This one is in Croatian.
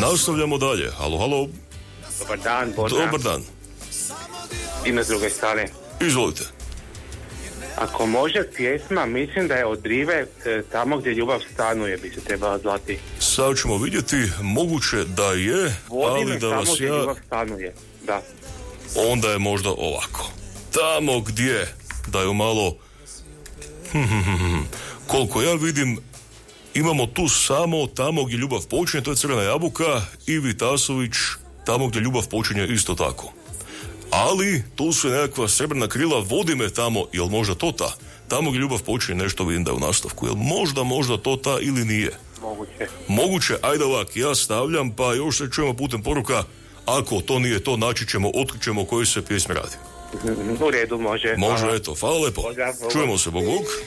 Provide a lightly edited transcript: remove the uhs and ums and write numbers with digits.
Nastavljamo dalje. Halo, halo. Dobar dan, Borna. Dobar dan. Ime s druge strane. Izvolite. Ako može pjesma, mislim da je od Rive, Tamo gdje ljubav stanuje, bi se trebala zvati. Sad ćemo vidjeti, moguće da je, Vodi me ali da tamo vas gdje ja... ljubav stanuje, da. Onda je možda ovako. Tamo gdje, da je malo... Koliko ja vidim, imamo tu samo Tamo gdje ljubav počinje, to je Crvena jabuka, i Vitasović, Tamo gdje ljubav počinje isto tako. Ali tu su nekakva srebrna krila, Vodi me tamo, jel možda to ta? Tamo gdje ljubav počinje, nešto vidim da je u nastavku, jel možda to ta ili nije? Moguće, ajde ovak, ja stavljam, pa još se čujemo putem poruka, ako to nije to, otkrićemo o kojoj se pjesmi radi. U redu, može. Može, eto, hvala lepo. Čujemo se, Bog.